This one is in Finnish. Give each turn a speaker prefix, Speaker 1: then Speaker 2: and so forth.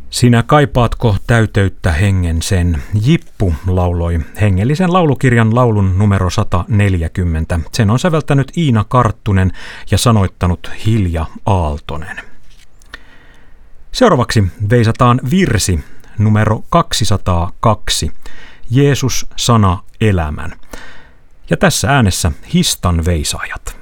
Speaker 1: Sinä kaipaatko täyteyttä hengen sen? Jippu lauloi hengellisen laulukirjan laulun numero 140. Sen on säveltänyt Iina Karttunen ja sanoittanut Hilja Aaltonen. Seuraavaksi veisataan virsi numero 202. Jeesus sana elämän. Ja tässä äänessä Histan veisaajat.